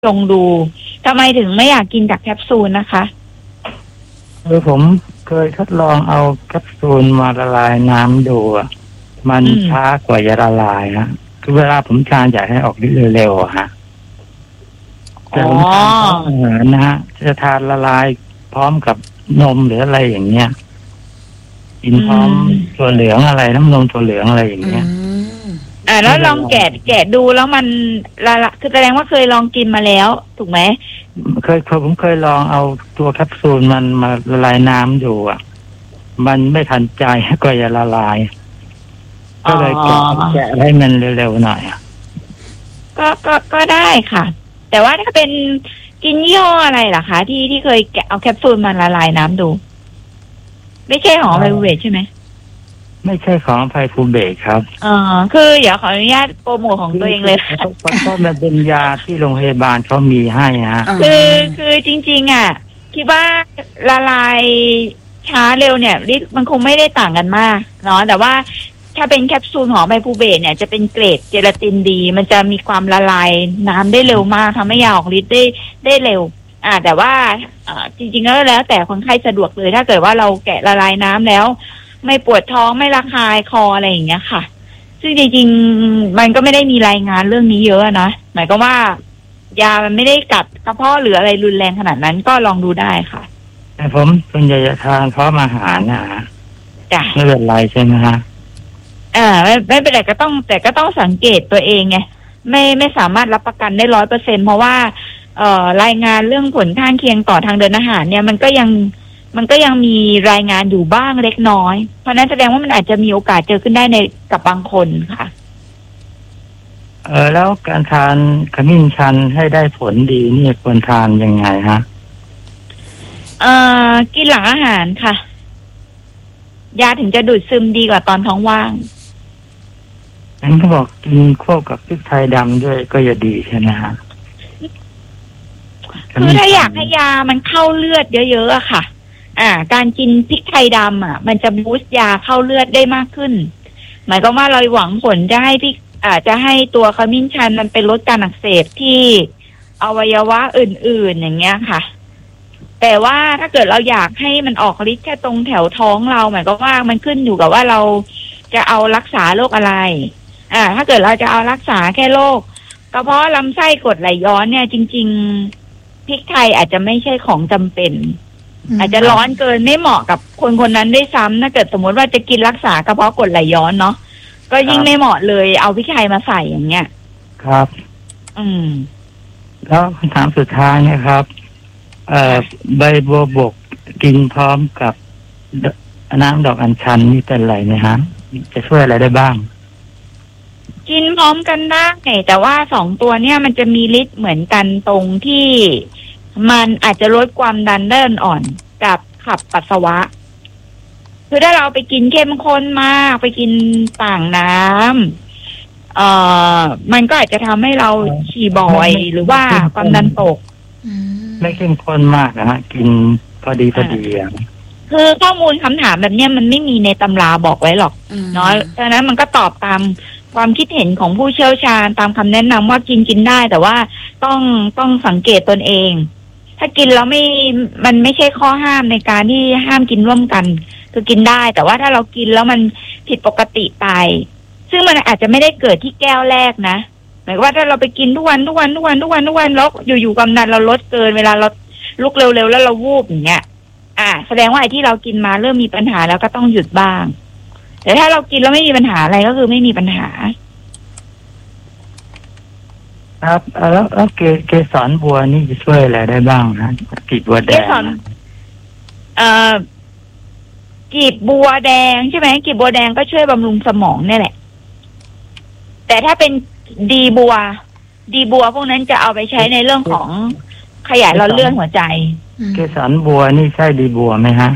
ลองดูทำไมถึงไม่อยากกินจากแคปซูลนะคะผมเคยทดลองเอาแคปซูลมาละลายน้ำดูมันช้ากว่าจะละลายฮะคือเวลาผมทานอยากให้ออกฤทธิ์เร็วๆฮะแต่ผมทานนะฮะจะทานละลายพร้อมกับนมหรืออะไรอย่างเงี้ยกินพร้อมถั่วเหลืองอะไรน้ำนมถั่วเหลืองอะไรอย่างเงี้ยแล้วลองแกะดูแล้วมันละคือแสดงว่าเคยลองกินมาแล้วถูกไหมผมเคยลองเอาตัวแคปซูลมันมาละลายน้ำดูมันไม่ทันใจก็จะละลายก็เลยแกะให้มันเร็วๆหน่อยก็ได้ค่ะแต่ว่าถ้าเป็นกินยี่ห้ออะไรล่ะคะที่เคยแกะเอาแคปซูลมาละลายน้ำดูไม่ใช่ของไพบูเบกใช่ไหมไม่ใช่ของไพบูเบกครับคือเดี๋ยวขออนุญาตโปรโมทของตัวเองเลยค่ะก็มันเป็นยาที่โรงพยาบาลเขามีให้ฮะคือจริงๆคิดว่าละลายช้าเร็วเนี่ยมันคงไม่ได้ต่างกันมากเนาะแต่ว่าถ้าเป็นแคปซูลของไพบูเบกเนี่ยจะเป็นเกรดเจลาตินดีมันจะมีความละลายน้ำได้เร็วมากทำให้ยาออกฤทธิ์ได้เร็วแต่ว่าจริงๆแล้วแต่คนไข้สะดวกเลยถ้าเกิดว่าเราแกะละลายน้ำแล้วไม่ปวดท้องไม่ระคายคออะไรอย่างเงี้ยค่ะซึ่งจริงๆมันก็ไม่ได้มีรายงานเรื่องนี้เยอะนะหมายก็ว่ายามันไม่ได้กัดกระเพาะหรืออะไรรุนแรงขนาดนั้นก็ลองดูได้ค่ะแต่ผมส่วนใหญ่จะทานพร้อมอาหารจ้ะไม่เป็นไรใช่ไหมฮะไม่เป็นไรแต่ก็ต้องสังเกตตัวเองไงไม่สามารถรับประกันได้100%เพราะว่ารายงานเรื่องผลข้างเคียงต่อทางเดินอาหารเนี่ยมันก็ยังมีรายงานอยู่บ้างเล็กน้อยเพราะนั้นแสดงว่ามันอาจจะมีโอกาสเจอขึ้นได้ในกับบางคนค่ะแล้วการทานขมิ้นชันให้ได้ผลดีนี่ควรทานยังไงฮะกินหลังอาหารค่ะยาถึงจะดูดซึมดีกว่าตอนท้องว่างงั้นก็บอกกินควบกับพริกไทยดำด้วยก็จะดีใช่ไหมฮะคือถ้าอยากให้ยามันเข้าเลือดเยอะๆอะค่ะการกินพริกไทยดำมันจะบูสต์ยาเข้าเลือดได้มากขึ้นหมายความว่าเราหวังผลจะให้ตัวขมิ้นชันมันเป็นลดการอักเสบที่อวัยวะอื่นๆอย่างเงี้ยค่ะแต่ว่าถ้าเกิดเราอยากให้มันออกฤทธิ์แค่ตรงแถวท้องเราหมายความว่ามันขึ้นอยู่กับว่าเราจะเอารักษาโรคอะไรถ้าเกิดเราจะเอารักษาแค่โรคกระเพาะลำไส้กรดไหลย้อนเนี่ยจริงๆพริกไทยอาจจะไม่ใช่ของจำเป็นอาจจะร้อนเกินไม่เหมาะกับคนนั้นด้วยซ้ำถ้าเกิดสมมติว่าจะกินรักษากระเพาะกรดไหลย้อนเนาะก็ยิ่งไม่เหมาะเลยเอาพริกไทยมาใส่อย่างเงี้ยครับแล้วคำถามสุดท้ายนะครับใบบัวบกกินพร้อมกับน้ำดอกอัญชันนี่เป็นไรไหมฮะจะช่วยอะไรได้บ้างกินพร้อมกันได้แต่ว่า2ตัวเนี่ยมันจะมีฤทธิ์เหมือนกันตรงที่มันอาจจะลดความดันได้อ่อนกับขับปัสสาวะคือถ้าเราไปกินเข้มข้นมากไปกินต่างน้ำมันก็อาจจะทำให้เราฉี่บ่อยหรือว่าความดันตกไม่เข้มข้นมากนะฮะกินพอดีคือข้อมูลคำถามแบบนี้มันไม่มีในตำราบอกไว้หรอกเนาะฉะนั้นมันก็ตอบตามความคิดเห็นของผู้เชี่ยวชาญตามคำแนะนำว่ากินได้แต่ว่าต้องสังเกตตนเองถ้ากินแล้วมันไม่ใช่ข้อห้ามในการที่ห้ามกินร่วมกันคือกินได้แต่ว่าถ้าเรากินแล้วมันผิดปกติไปซึ่งมันอาจจะไม่ได้เกิดที่แก้วแรกนะหมายว่าถ้าเราไปกินทุกวันแล้วอยู่ๆความดันเราลดเกินเวลาเราลุกเร็วๆแล้วเราวูบอย่างเงี้ยแสดงว่าไอ้ที่เรากินมาเริ่มมีปัญหาแล้วก็ต้องหยุดบ้างแต่ถ้าเรากินแล้วไม่มีปัญหาอะไรก็คือไม่มีปัญหาครับแล้วเกสรบัวนี่จะช่วยอะไรได้บ้างนะกลีบบัวแดงกลีบบัวแดงใช่ไหมกลีบบัวแดงก็ช่วยบำรุงสมองนี่แหละแต่ถ้าเป็นดีบัวพวกนั้นจะเอาไปใช้ในเรื่องของขยายหลอดเลือดหัวใจเกสรบัวนี่ใช่ดีบัวไหมฮะ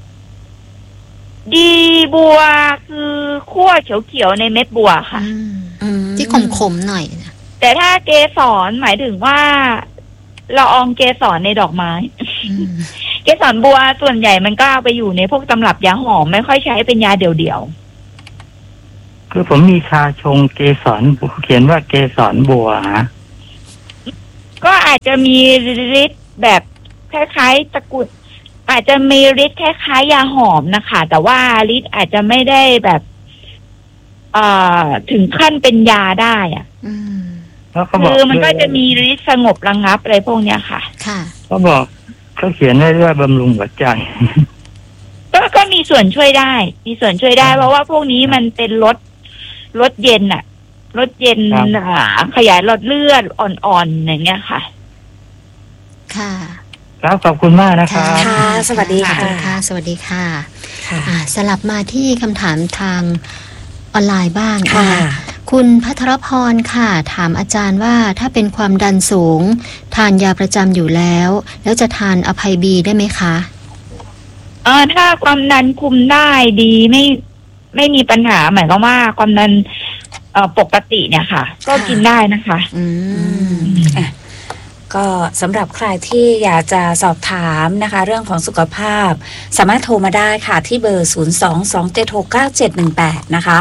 ดีบัวคือขั้วเขียวๆในเม็ดบัวค่ะที่ขมๆหน่อยนะแต่ถ้าเกสรหมายถึงว่าละอองเกสรในดอกไม้เกสรบัวส่วนใหญ่มันก็เอาไปอยู่ในพวกตำรับยาหอมไม่ค่อยใช้เป็นยาเดี่ยวๆคือผมมีชาชงเกสรเขียนว่าเกสรบัวฮะก็อาจจะมีฤทธิ์แบบคล้ายๆตะกรุดอาจจะมีฤทธิ์คล้ายๆยาหอมนะคะแต่ว่าฤทธิ์อาจจะไม่ได้แบบถึงขั้นเป็นยาได้อ่ะคือมันก็จะมีฤทธิ์สงบระงับอะไรพวกเนี้ยค่ะค่ะเขาบอกเขาเขียนได้ด้วยบำรุงหัวใจก็มีส่วนช่วยได้มีส่วนช่วยได้เพราะว่าพวกนี้มันเป็นรสเย็นอะรสเย็นขยายหลอดเลือดอ่อนๆอย่างเงี้ยค่ะค่ะครับขอบคุณมากนะครับค่ะสวัสดีค่ะสวัสดีค่ะสลับมาที่คำถามทางออนไลน์บ้างค่ะคุณภัทรพรค่ะถามอาจารย์ว่าถ้าเป็นความดันสูงทานยาประจำอยู่แล้วจะทานอภัยบีได้ไหมคะถ้าความดันคุมได้ดีไม่มีปัญหาหมายความว่าความดันปกติเนี่ยค่ะก็กินได้นะคะก็สำหรับใครที่อยากจะสอบถามนะคะเรื่องของสุขภาพสามารถโทรมาได้ค่ะที่เบอร์ 022769718 นะคะ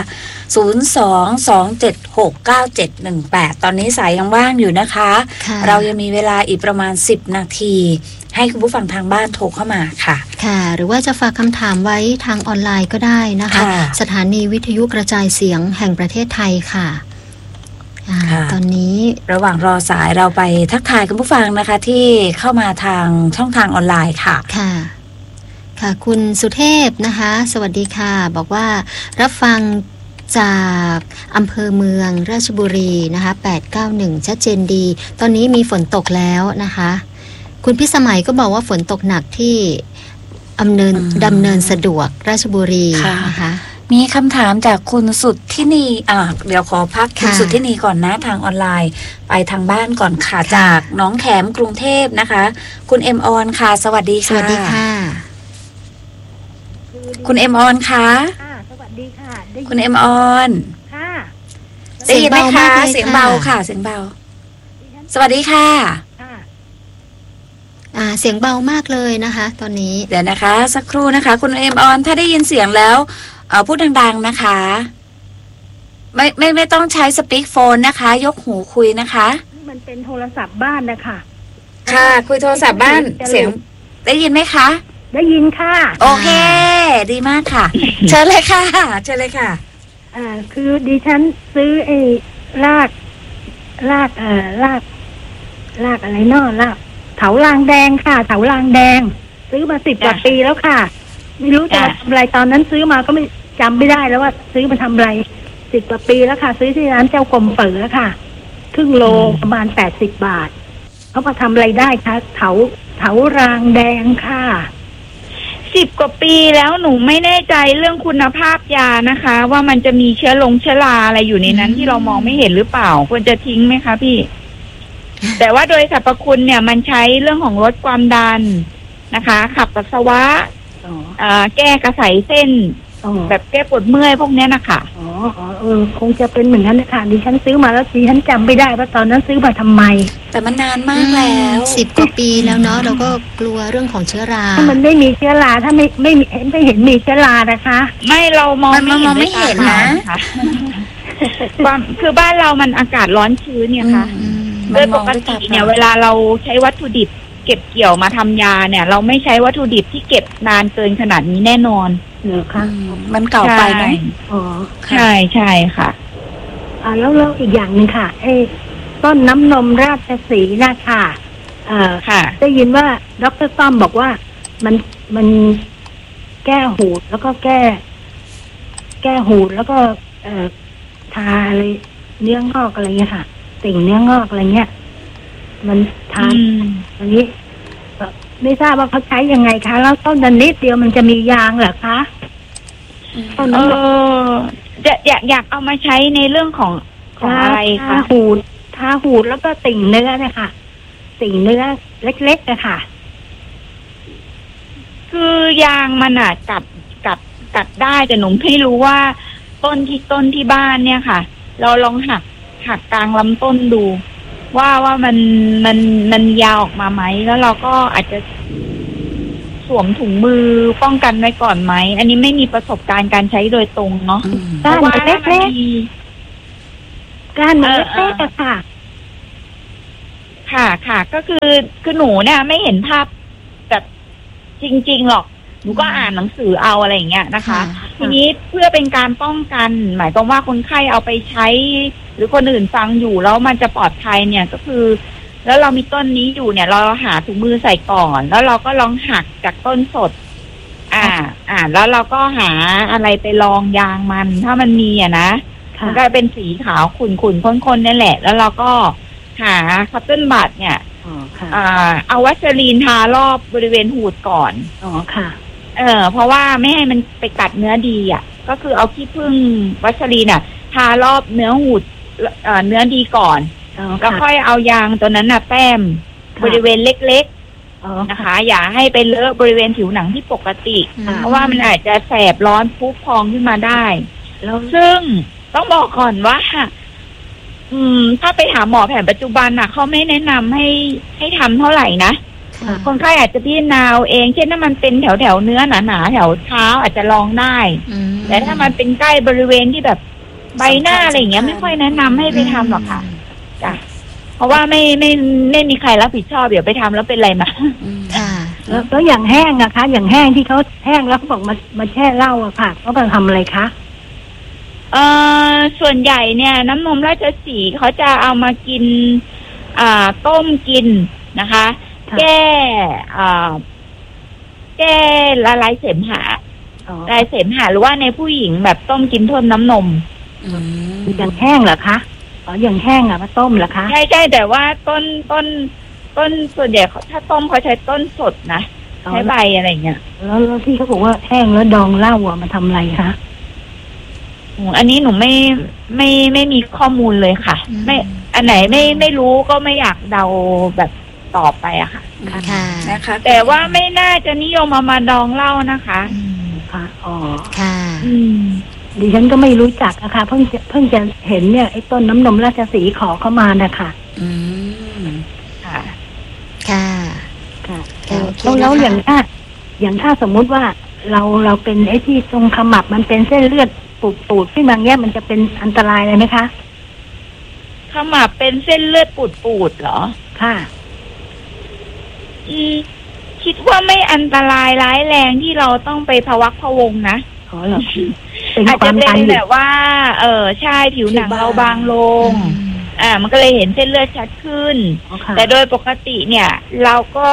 022769718 ตอนนี้สายยังว่างอยู่นะคะเรายังมีเวลาอีกประมาณ10นาทีให้คุณผู้ฟังทางบ้านโทรเข้ามาค่ะค่ะหรือว่าจะฝากคำถามไว้ทางออนไลน์ก็ได้นะคะสถานีวิทยุกระจายเสียงแห่งประเทศไทยค่ะตอนนี้ระหว่างรอสายเราไปทักทายคุณผู้ฟังนะคะที่เข้ามาทางช่องทางออนไลน์ค่ะค่ะคุณสุเทพนะคะสวัสดีค่ะบอกว่ารับฟังจากอำเภอเมืองราชบุรีนะคะ891ชัดเจนดีตอนนี้มีฝนตกแล้วนะคะคุณพิสมัยก็บอกว่าฝนตกหนักที่ดำเนินสะดวกราชบุรีนะคะมีคำถามจากคุณสุดที่นี่เดี๋ยวขอพักคุณสุดที่นี่ก่อนนะทางออนไลน์ไปทางบ้านก่อนค่ะจากน้องแขมกรุงเทพนะคะคุณเอ็มออนค่ะสวัสดีค่ะสวัสดีค่ะคุณเอ็มออนค่ะสวัสดีค่ะคุณเอ็มออนค่ะได้ยินไหมคะเสียงเบาค่ะเสียงเบาสวัสดีค่ะเสียงเบามากเลยนะคะตอนนี้เดี๋ยวนะคะสักครู่นะคะคุณเอ็มออนถ้าได้ยินเสียงแล้วพูดดังๆนะคะไม่ต้องใช้สปีกโฟนนะคะยกหูคุยนะคะมันเป็นโทรศัพท์บ้านนะคะค่ะคุยโทรศัพท์บ้านเสียงได้ยินไหมคะได้ยินค่ะโอเคดีมากค่ะเชิญเลยค่ะเชิญเลยค่ะคือดิฉันซื้อไอ้รากอะไรเนาะรากเถาลางแดงค่ะเถาลางแดงซื้อมา10 กว่าปีแล้วค่ะไม่รู้จะทำอะไรตอนนั้นซื้อมาก็ไม่จำไม่ได้แล้วว่าซื้อมาทำอะไร10 กว่าปีแล้วค่ะซื้อที่ร้านเจ้ากรมเปิดแล้วค่ะครึ่งโลประมาณ80 บาทเขามาทำอะไรได้คะเถารางแดงค่ะ 10 กว่าปีแล้วหนูไม่แน่ใจเรื่องคุณภาพยานะคะว่ามันจะมีเชื้อราอะไรอยู่ในนั้นที่เรามองไม่เห็นหรือเปล่าควรจะทิ้งไหมคะพี่ แต่ว่าโดยสรรพคุณเนี่ยมันใช้เรื่องของลดความดันนะคะขับปัสสาวะแก้กระสายเส้นแบบแก้ปวดเมื่อยพวกนี้นะคะคงจะเป็นเหมือนนั้นนะคะดิฉันซื้อมาแล้วดิฉันจำไม่ได้ว่าตอนนั้นซื้อมาทำไมแต่มันนานมากแล้ว 10 กว่าปีแล้วเนาะเราก็กลัวเรื่องของเชื้อราถ้ามันไม่มีเชื้อราถ้าไม่เห็นมีเชื้อรานะคะไม่เรามองไม่เห็นนะความคือบ้านเรามันอากาศร้อนชื้นเนี่ยค่ะโดยปกติเนี่ยเวลาเราใช้วัตถุดิบเก็บเกี่ยวมาทำยาเนี่ยเราไม่ใช้วัตถุดิบที่เก็บนานเกินขนาดนี้แน่นอนเหรอคะมันเก่าไปเนาะใช่ค่ะแล้วอีกอย่างนึงค่ะไอ้ต้นน้ำนมราชสีห์นะคะค่ะได้ยินว่าดร.ต้อมบอกว่ามันแก้หูดแล้วก็แก้หูดแล้วก็ทาอะไรเนื้องอกอะไรเงี้ยค่ะติ่งเนื้องอกอะไรเงี้ยมันทานอันนี้ไม่ทราบว่าเขาใช้ยังไงคะแล้วต้นนิดเดียวมันจะมียางเหรอคะต้นอยากเอามาใช้ในเรื่องของอะไรคะทาหูดแล้วก็ติ่งเนื้อเนี่ยค่ะติ่งเนื้อเล็กๆนะคะคือยางมันกัดได้แต่หนูไม่รู้ว่าต้นที่บ้านเนี่ยค่ะเราลองหักกลางลำต้นดูว่ามันยาวออกมาไหมแล้วเราก็อาจจะสวมถุงมือป้องกันไว้ก่อนไหมอันนี้ไม่มีประสบการณ์การใช้โดยตรงเนาะก้านเล็กๆก้านเล็กๆค่ะค่ะก็คือหนูเนี่ยไม่เห็นภาพแบบจริงๆหรอกหนูก็อ่านหนังสือเอาอะไรอย่างเงี้ยนะคะทีนี้เพื่อเป็นการป้องกันหมายความว่าคนไข้เอาไปใช้หรือคนอื่นฟังอยู่แล้วมันจะปลอดภัยเนี่ยก็คือแล้วเรามีต้นนี้อยู่เนี่ยเราหาถุงมือใส่ก่อนแล้วเราก็ลองหักจากต้นสดแล้วเราก็หาอะไรไปรองยางมันถ้ามันมีนะมันก็เป็นสีขาวขุ่นๆข้นๆนี่แหละแล้วเราก็หาคอตตอนบัดเนี่ยเอาวัสลีนทารอบบริเวณหูดก่อนเพราะว่าไม่ให้มันไปกัดเนื้อดีก็คือเอาขี้ผึ้งวัสลีนทารอบเนื้อหูดเนื้อดีก่อนแล้วค่อยเอายางตัวนั้นแต้มบริเวณเล็กๆนะคะอย่าให้ไปเลอะบริเวณผิวหนังที่ปกติเพราะว่ามันอาจจะแสบร้อนพุพองขึ้นมาได้แล้วซึ่งต้องบอกก่อนว่าถ้าไปหาหมอแผนปัจจุบันเขาไม่แนะนำให้ทำเท่าไหร่นะคนไข้อาจจะพิจารณาเองเช่นถ้ามันเป็นแถวเนื้อหนาๆแถวเท้าอาจจะลองได้แต่ถ้ามันเป็นใกล้บริเวณที่แบบใบหน้าอะไรอย่างเงี้ยไม่ค่อยแนะนำให้ไปทำหรอกค่ะจ้ะเพราะว่าไม่มีใครรับผิดชอบเดี๋ยวไปทำแล้วเป็นอะไรมาแล้วอย่างแห้งนะคะอย่างแห้งที่เขาแห้งแล้วเขาบอกมาแช่เหล้าค่ะเขาไปทำอะไรคะส่วนใหญ่เนี่ยน้ำนมราชสีห์เขาจะเอามากินต้มกินนะคะแก้ละลายเสมหะละลายเสมหะหรือว่าในผู้หญิงแบบต้มกินทนน้ำนมอย่างแห้งเหรอคะอย่างแห้งมาต้มเหรอคะใช่แต่ว่าต้นส่วนใหญ่ถ้าต้มเขาใช้ต้นสดนะใช้ใบอะไรเงี้ยแล้วที่เขาบอกว่าแห้งแล้วดองเหล้ามาทำอะไรคะอันนี้หนูไม่มีข้อมูลเลยค่ะไม่อันไหนไม่รู้ก็ไม่อยากเดาแบบต่อไปอะค่ะนะคะแต่ว่าไม่น่าจะนิยมเอามาดองเหล้านะคะค่ะอ๋อค่ะดิฉันก็ไม่รู้จักนะคะเพิ่งจะเห็นเนี่ยไอ้ต้นน้ำนมราชสีห์ขอเข้ามานะคะค่ะแล้วอย่างถ้าสมมุติว่าเราเป็นไอ้ที่ตรงขมับมันเป็นเส้นเลือดปูดขึ้นมาเงี้ยมันจะเป็นอันตรายเลยไหมคะขมับเป็นเส้นเลือดปูดเหรอค่ะคิดว่าไม่อันตรายร้ายแรงที่เราต้องไปพะวักพะวงนะอาจจะเป็นแบบว่าใช่ผิวหนังเราบางลงมันก็เลยเห็นเส้นเลือดชัดขึ้นแต่โดยปกติเนี่ยเราก็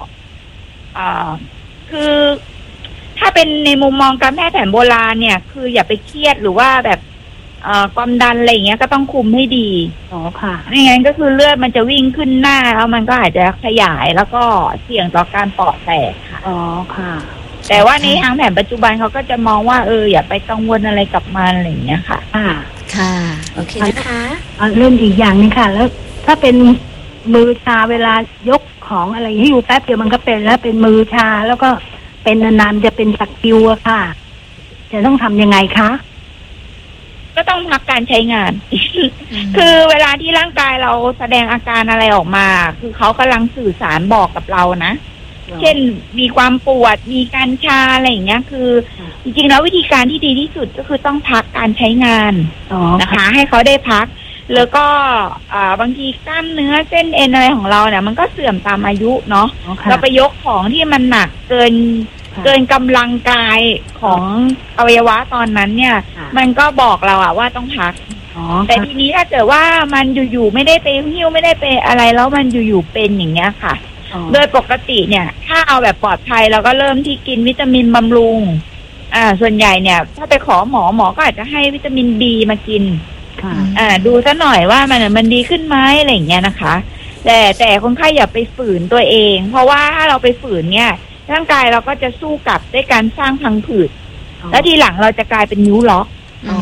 คือถ้าเป็นในมุมมองการแพทย์แผนโบราณเนี่ยคืออย่าไปเครียดหรือว่าแบบความดันอะไรอย่างเงี้ยก็ต้องคุมให้ดีค่ะไม่งั้นก็คือเลือดมันจะวิ่งขึ้นหน้าแล้วมันก็อาจจะขยายแล้วก็เสี่ยงต่อการปอดแตกค่ะค่ะแต่ว่าในทางแผนปัจจุบันเขาก็จะมองว่าอย่าไปกังวลอะไรกับมันอะไรอย่างเงี้ยค่ะค่ะโอเคนะคะเรื่องอีกอย่างนึงค่ะแล้วถ้าเป็นมือชาเวลายกของอะไรให้อยู่แป๊บเดียวมันก็เป็นแล้วเป็นมือชาแล้วก็เป็นนานๆจะเป็นสักคิวอะค่ะจะต้องทำยังไงคะก็ต้องพักการใช้งาน คือเวลาที่ร่างกายเราแสดงอาการอะไรออกมาคือเขากำลังสื่อสารบอกกับเรานะเช่นมีความปวดมีการชาอะไรอย่างเงี้ยคือจริงๆแล้ววิธีการที่ดีที่สุดก็คือต้องพักการใช้งานนะคะให้เขาได้พักแล้วก็บางทีกล้ามเนื้อเส้นเอ็นอะไรของเราเนี่ยมันก็เสื่อมตามอายุเนาะเราไปยกของที่มันหนักเกินกำลังกายของอวัยวะตอนนั้นเนี่ยมันก็บอกเราว่าต้องพักแต่ทีนี้ถ้าเกิดว่ามันอยู่ๆไม่ได้ไปหิ้วไม่ได้ไปอะไรแล้วมันอยู่ๆเป็นอย่างเงี้ยค่ะโดยปกติเนี่ยถ้าเอาแบบปลอดภัยเราก็เริ่มที่กินวิตามินบำรุงส่วนใหญ่เนี่ยถ้าไปขอหมอก็อาจจะให้วิตามินบีมากินดูซะหน่อยว่ามันดีขึ้นไหมอะไรอย่างเงี้ยนะคะแต่คนไข้อย่าไปฝืนตัวเองเพราะว่าถ้าเราไปฝืนเนี่ยร่างกายเราก็จะสู้กลับด้วยการสร้างพังผืดแล้วทีหลังเราจะกลายเป็นนิ้วล็อก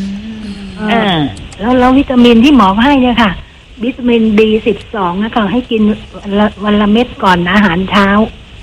แล้ววิตามินที่หมอให้เนี่ยค่ะวิตามิน B12 นะคะให้กินวันละเม็ดก่อนอาหารเช้า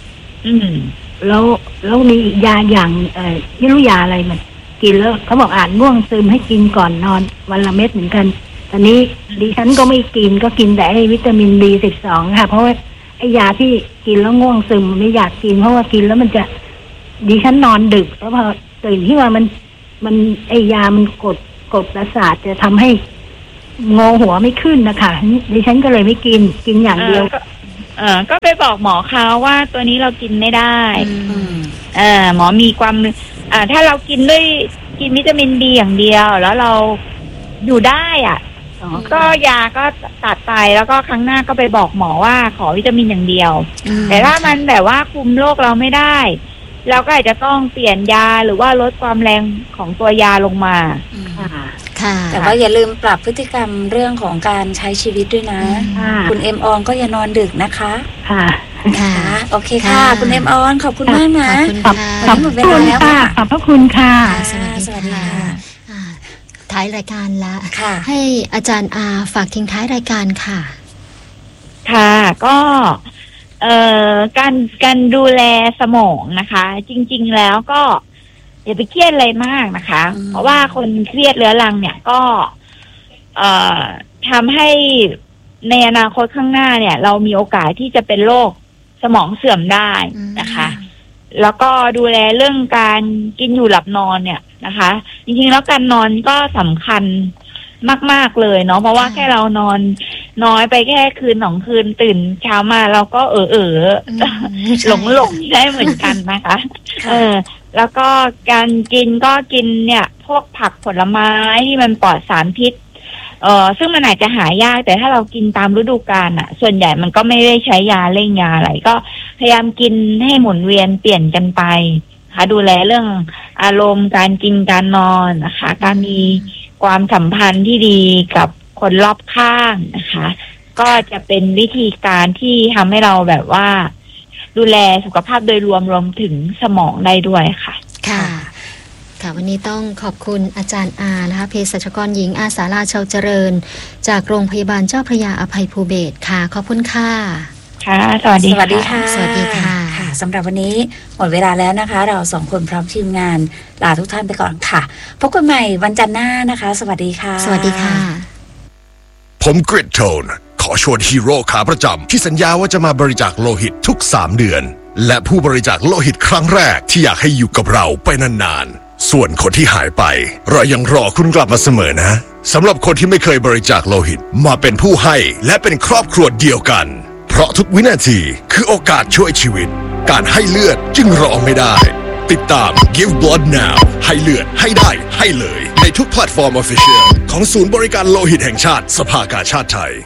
แล้วมีอีกยาอย่างไม่รู้ยาอะไรมันกินแล้วเขาบอกอ่านง่วงซึมให้กินก่อนนอนวันละเม็ดเหมือนกันตอนนี้ดิฉันก็ไม่กินก็กินแต่วิตามิน B12 ค่ะเพราะว่าไอ้ยาที่กินแล้วง่วงซึมไม่อยากกินเพราะว่ากินแล้วมันจะดิฉันนอนดึกแล้วพอตื่นที่ว่ามันไอ้ยามันกดประสาทจะทำให้งอหัวไม่ขึ้นนะคะดิฉันก็เลยไม่กินอย่างเดียวก็ไปบอกหมอเขาว่าตัวนี้เรากินไม่ได้หมอมีความถ้าเรากินวิตามินบีอย่างเดียวแล้วเราอยู่ได้ก็ยาก็ตัดไปแล้วก็ครั้งหน้าก็ไปบอกหมอว่าขอวิตามินอย่างเดียวแต่ถ้ามันแบบว่าคุมโรคเราไม่ได้เราก็อาจจะต้องเปลี่ยนยาหรือว่าลดความแรงของตัวยาลงมาแต่ว่าอย่าลืมปรับพฤติกรรมเรื่องของการใช้ชีวิตด้วยนะคุณเอ็มออนก็อย่านอนดึกนะคะค่ะโอเคค่ะคุณเอ็มออนขอบคุณมากนะขอบคุณค่ะขอบพระคุณค่ะสวัสดีค่ะท้ายรายการละให้อาจารย์อาฝากทิ้งท้ายรายการค่ะค่ะก็การดูแลสมองนะคะจริงๆแล้วก็อย่าไปเครียดอะไรมากนะคะเพราะว่าคนเครียดเรื้อรังเนี่ยก็ทำให้ในอนาคตข้างหน้าเนี่ยเรามีโอกาสที่จะเป็นโรคสมองเสื่อมได้นะคะแล้วก็ดูแลเรื่องการกินอยู่หลับนอนเนี่ยนะคะจริงๆแล้วการนอนก็สำคัญมากๆเลยเนาะเพราะว่าแค่เรานอนน้อยไปแค่คืน2 คืนตื่นเช้ามาเราก็หลงได้เหมือนกันนะคะแล้วก็การกินก็กินเนี่ยพวกผักผลไม้ที่มันปลอดสารพิษซึ่งมันอาจจะหายากแต่ถ้าเรากินตามฤดูกาลส่วนใหญ่มันก็ไม่ได้ใช้ยาเร่งยาอะไรก็พยายามกินให้หมุนเวียนเปลี่ยนกันไปค่ะดูแลเรื่องอารมณ์การกินการนอนนะคะการมีความสัมพันธ์ที่ดีกับคนรอบข้างนะคะก็จะเป็นวิธีการที่ทำให้เราแบบว่าดูแลสุขภาพโดยรวมถึงสมองได้ด้วยค่ะค่ะวันนี้ต้องขอบคุณอาจารย์อานะคะเภสัชกรหญิงอาสาราชาวเจริญจากโรงพยาบาลเจ้าพระยาอภัยภูเบศรค่ะขอบคุณค่ะค่ะสวัสดีค่ะสวัสดีค่ะสำหรับวันนี้หมดเวลาแล้วนะคะเรา2 คนพร้อมทีมงานลาทุกท่านไปก่อนค่ะพบกันใหม่วันจันทร์หน้านะคะสวัสดีค่ะสวัสดีค่ะผมกริดโทนขอชวนฮีโร่ขาประจำที่สัญญาว่าจะมาบริจาคโลหิตทุก3 เดือนและผู้บริจาคโลหิตครั้งแรกที่อยากให้อยู่กับเราไปนานๆส่วนคนที่หายไปเรายังรอคุณกลับมาเสมอนะสำหรับคนที่ไม่เคยบริจาคโลหิตมาเป็นผู้ให้และเป็นครอบครัวเดียวกันเพราะทุกวินาทีคือโอกาสช่วยชีวิตการให้เลือดจึงรอไม่ได้ติดตาม Give Blood Now ให้เลือดให้ได้ให้เลยในทุกแพลตฟอร์ม Official ของศูนย์บริการโลหิตแห่งชาติสภากาชาติไทย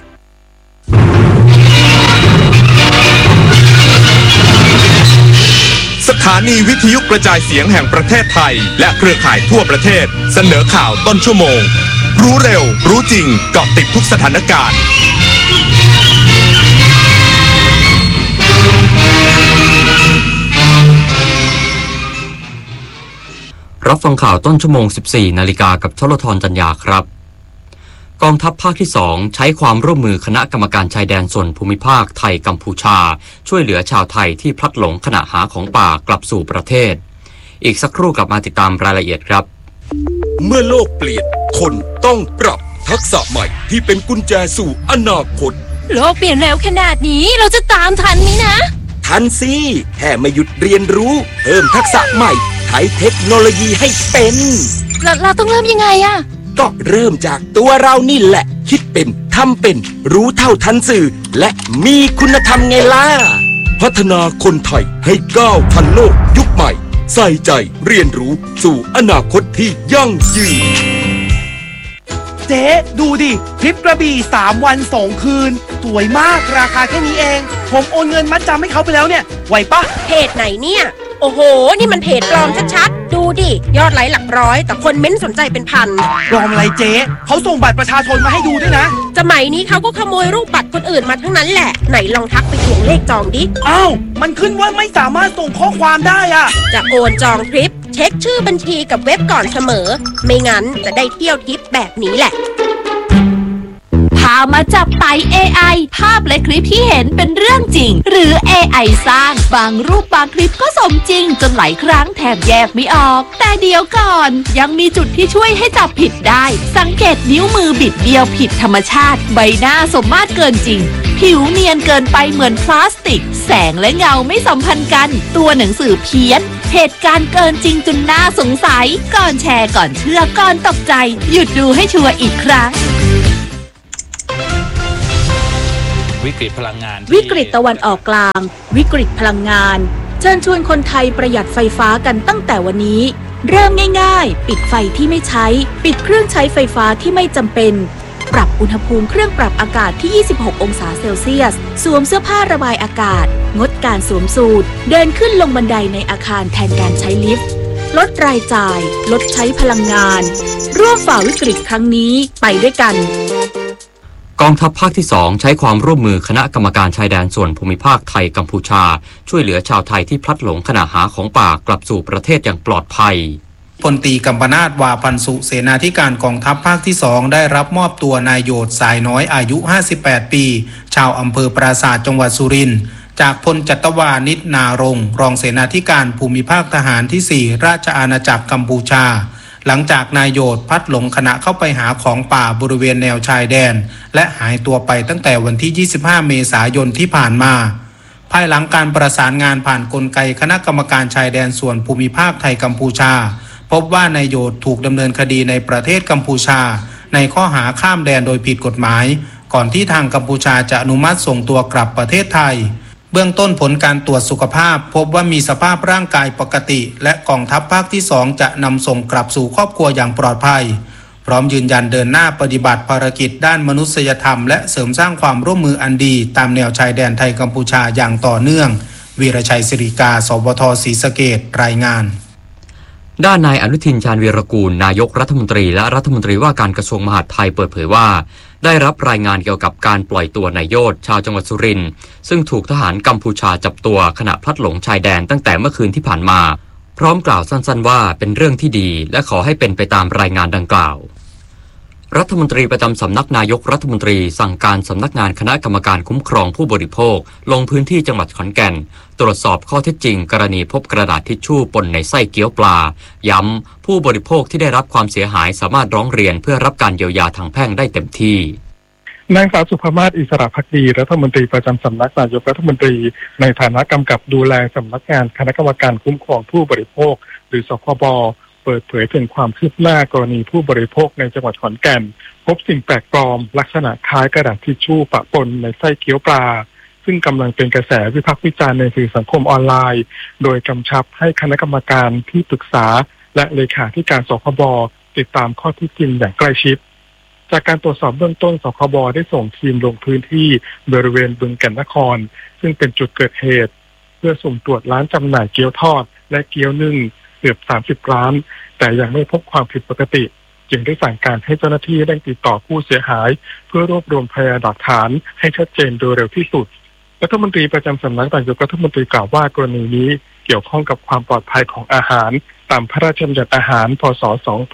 สถานีวิทยุกระจายเสียงแห่งประเทศไทยและเครือข่ายทั่วประเทศเสนอข่าวต้นชั่วโมงรู้เร็วรู้จริงเกาะติดทุกสถานการณ์รับฟังข่าวต้นชั่วโมง 14 นาฬิกากับชลธรจัญญาครับกองทัพภาคที่ 2ใช้ความร่วมมือคณะกรรมการชายแดนส่วนภูมิภาคไทยกัมพูชาช่วยเหลือชาวไทยที่พลัดหลงขณะหาของป่ากลับสู่ประเทศอีกสักครู่กลับมาติดตามรายละเอียดครับเมื่อโลกเปลี่ยนคนต้องปรับทักษะใหม่ที่เป็นกุญแจสู่อนาคตโลกเปลี่ยนเร็วขนาดนี้เราจะตามทันไหมนะทันสิแค่ไม่หยุดเรียนรู้เพิ่มทักษะใหม่ใช้เทคโนโลยีให้เป็นเราต้องเริ่มยังไงอะก็เริ่มจากตัวเรานี่แหละคิดเป็นทำเป็นรู้เท่าทันสื่อและมีคุณธรรมไงล่ะพัฒนาคนไทยให้ก้าวทันโลกยุคใหม่ใส่ใจเรียนรู้สู่อนาคตที่ยั่งยืนเจ๊ดูดิทริปกระบี่3 วัน 2 คืนสวยมากราคาแค่นี้เองผมโอนเงินมัดจำให้เขาไปแล้วเนี่ยไหวปะเพจไหนเนี่ยโอ้โหนี่มันเพจปลอมชัดๆดูดิยอดไลค์หลักร้อยแต่คนเม้นสนใจเป็นพันปลอมอะไรเจ๊เขาส่งบัตรประชาชนมาให้ดูด้วยนะสมัยนี้เขาก็ขโมยรูปบัตรคนอื่นมาทั้งนั้นแหละไหนลองทักไปทวงเลขจองดิอ้าวมันขึ้นว่าไม่สามารถส่งข้อความได้อะจะโอนจองทริปเช็คชื่อบัญชีกับเว็บก่อนเสมอไม่งั้นจะได้เที่ยวทริปแบบนี้แหละพามาจับไต่ AI ภาพและคลิปที่เห็นเป็นเรื่องจริงหรือ AI สร้างบางรูปบางคลิปก็สมจริงจนหลายครั้งแทบแยกไม่ออกแต่เดี๋ยวก่อนยังมีจุดที่ช่วยให้จับผิดได้สังเกตนิ้วมือบิดเบี้ยวผิดธรรมชาติใบหน้าสมมาตรเกินจริงผิวเนียนเกินไปเหมือนพลาสติกแสงและเงาไม่สัมพันธ์กันตัวหนังสือเพี้ยนเหตุการณ์เกินจริงจนน่าสงสัยก่อนแชร์ก่อนเชื่อก่อนตกใจหยุดดูให้ชัวร์อีกครั้งวิกฤตพลังงานวิกฤตตะวันออกกลางวิกฤตพลังงานเชิญชวนคนไทยประหยัดไฟฟ้ากันตั้งแต่วันนี้เริ่มง่ายๆปิดไฟที่ไม่ใช้ปิดเครื่องใช้ไฟฟ้าที่ไม่จำเป็นปรับอุณหภูมิเครื่องปรับอากาศที่26องศาเซลเซียสสวมเสื้อผ้าระบายอากาศงดการสวมสูทเดินขึ้นลงบันไดในอาคารแทนการใช้ลิฟต์ลดรายจ่ายลดใช้พลังงานร่วมฝ่าวิกฤตครั้งนี้ไปด้วยกันกองทัพภาคที่2ใช้ความร่วมมือคณะกรรมการชายแดนส่วนภูมิภาคไทยกัมพูชาช่วยเหลือชาวไทยที่พลัดหลงขณะหาของป่ากลับสู่ประเทศอย่างปลอดภัยพลตรีกัมปนาท วาพันสุเสนาธิการกองทัพภาคที่2ได้รับมอบตัวนายโยธสายน้อยอายุ58ปีชาวอำเภอปราสาทจังหวัดสุรินทร์จากพลจัตวานิชนารงค์รองเสนาธิการภูมิภาคทหารที่4ราชอาณาจักรกัมพูชาหลังจากนายโยธพัดหลงขณะเข้าไปหาของป่าบริเวณแนวชายแดนและหายตัวไปตั้งแต่วันที่25เมษายนที่ผ่านมาภายหลังการประสานงานผ่านกลไกคณะกรรมการชายแดนส่วนภูมิภาคไทยกัมพูชาพบว่านายโยธถูกดำเนินคดีในประเทศกัมพูชาในข้อหาข้ามแดนโดยผิดกฎหมายก่อนที่ทางกัมพูชาจะอนุมัติส่งตัวกลับประเทศไทยเบื้องต้นผลการตรวจสุขภาพพบว่ามีสภาพร่างกายปกติและกองทัพภาคที่2จะนำส่งกลับสู่ครอบครัวอย่างปลอดภัยพร้อมยืนยันเดินหน้าปฏิบัติภารกิจด้านมนุษยธรรมและเสริมสร้างความร่วมมืออันดีตามแนวชายแดนไทยกัมพูชาอย่างต่อเนื่องวีรชัยศิริกาสวทศรีสะเกษรายงานด้านนายอนุทินชาญวีรกูลนายกรัฐมนตรีและรัฐมนตรีว่าการกระทรวงมหาดไทยเปิดเผยว่าได้รับรายงานเกี่ยวกับการปล่อยตัวนายโยธชาวจังหวัดสุรินทร์ซึ่งถูกทหารกัมพูชาจับตัวขณะพลัดหลงชายแดนตั้งแต่เมื่อคืนที่ผ่านมาพร้อมกล่าวสั้นๆว่าเป็นเรื่องที่ดีและขอให้เป็นไปตามรายงานดังกล่าวรัฐมนตรีประจำสำนักนายกรัฐมนตรีสั่งการสำนักงานคณะกรรมการคุ้มครองผู้บริโภคลงพื้นที่จังหวัดขอนแก่นตรวจสอบข้อเท็จจริงกรณีพบกระดาษทิชชู่ปนในไส้เกี๊ยวปลาย้ำผู้บริโภคที่ได้รับความเสียหายสามารถร้องเรียนเพื่อรับการเยียวยาทางแพ่งได้เต็มที่นางสาวสุภมาศอิสระภักดีรัฐมนตรีประจำสำนักนายกรัฐมนตรีในฐานะกำกับดูแลสำนักงานคณะกรรมการคุ้มครองผู้บริโภคหรือสคบเปิดเผยถึงความคืบหน้ากรณีผู้บริโภคในจังหวัดขอนแก่นพบสิ่งแปลกปลอมลักษณะคล้ายกระดาษทิชชู่ปะปนในไส้เกี๊ยวปลาซึ่งกำลังเป็นกระแสวิพากษ์วิจารณ์ในสื่อสังคมออนไลน์โดยกำชับให้คณะกรรมการที่ปรึกษาและเลขาธิการสคบติดตามข้อเท็จจริงอย่างใกล้ชิดจากการตรวจสอบเบื้องต้นสคบได้ส่งทีมลงพื้นที่บริเวณบึงแก่นนครซึ่งเป็นจุดเกิดเหตุเพื่อสุ่มตรวจร้านจำหน่ายเกี๊ยวทอดและเกี๊ยวนึ่งเกือบ30ร้านแต่ยังไม่พบความผิดปกติจึงได้สั่งการให้เจ้าหน้าที่เร่งติดต่อผู้เสียหายเพื่อรวบรวมพยานหลักฐานให้ชัดเจนโดยเร็วที่สุดรัฐมนตรีประจำสำนักนายกรัฐมนตรีกล่าวว่ากรณีนี้เกี่ยวข้องกับความปลอดภัยของอาหารตามพระราชบัญญัติอาหารพ.ศ.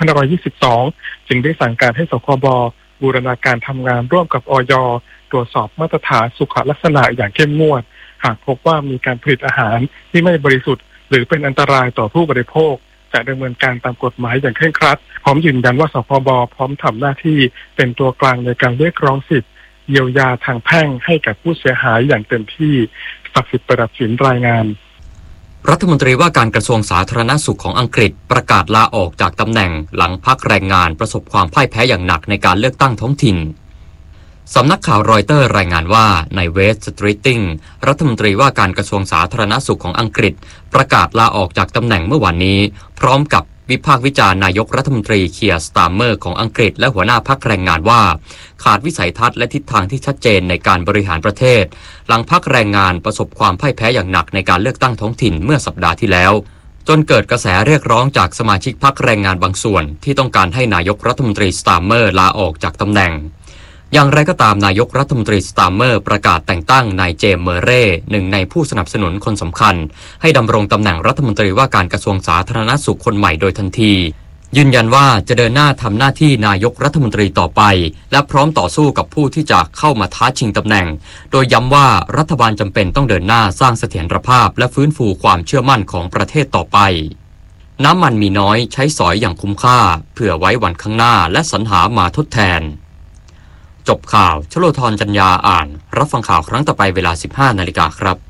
2522จึงได้สั่งการให้สคบบูรณาการทำงานร่วมกับอย.ตรวจสอบมาตรฐานสุขลักษณะอย่างเข้มงวดหากพบว่ามีการผลิตอาหารที่ไม่บริสุทธิ์หรือเป็นอันตรายต่อผู้บริโภคจะดำเนินการตามกฎหมายอย่างเคร่งครัดพร้อมยืนยันว่าสคบพร้อมทำหน้าที่เป็นตัวกลางในการเรียกร้องสิทธิเยียวยาทางแพ่งให้กับผู้เสียหายอย่างเต็มที่ศักดิ์สิทธิ์ประดับศิลป์รายงานรัฐมนตรีว่าการกระทรวงสาธารณสุขของอังกฤษประกาศลาออกจากตำแหน่งหลังพรรคแรงงานประสบความพ่ายแพ้อย่างหนักในการเลือกตั้งท้องถิ่นสำนักข่าวรอยเตอร์รายงานว่านายเวสต์สตรีตติ้งรัฐมนตรีว่าการกระทรวงสาธารณสุขของอังกฤษประกาศลาออกจากตำแหน่งเมื่อวานนี้พร้อมกับวิพากษ์วิจารณ์นายกรัฐมนตรีเคียร์สตาร์เมอร์ของอังกฤษและหัวหน้าพรรคแรงงานว่าขาดวิสัยทัศน์และทิศทางที่ชัดเจนในการบริหารประเทศหลังพรรคแรงงานประสบความพ่ายแพ้อย่างหนักในการเลือกตั้งท้องถิ่นเมื่อสัปดาห์ที่แล้วจนเกิดกระแสเรียกร้องจากสมาชิกพรรคแรงงานบางส่วนที่ต้องการให้นายกรัฐมนตรีสตาร์เมอร์ลาออกจากตำแหน่งอย่างไรก็ตามนายกรัฐมนตรีสตาร์เมอร์ประกาศแต่งตั้งนายเจมส์เมอร์เร่หนึ่งในผู้สนับสนุนคนสำคัญให้ดำรงตำแหน่งรัฐมนตรีว่าการกระทรวงสาธารณสุขคนใหม่โดยทันทียืนยันว่าจะเดินหน้าทำหน้าที่นายกรัฐมนตรีต่อไปและพร้อมต่อสู้กับผู้ที่จะเข้ามาท้าชิงตำแหน่งโดยย้ำว่ารัฐบาลจำเป็นต้องเดินหน้าสร้างเสถียรภาพและฟื้นฟูความเชื่อมั่นของประเทศต่อไปน้ำมันมีน้อยใช้สอยอย่างคุ้มค่าเผื่อไว้วันข้างหน้าและสรรหามาทดแทนจบข่าวชโลธรจัญญาอ่านรับฟังข่าวครั้งต่อไปเวลา 15 นาฬิกาครับ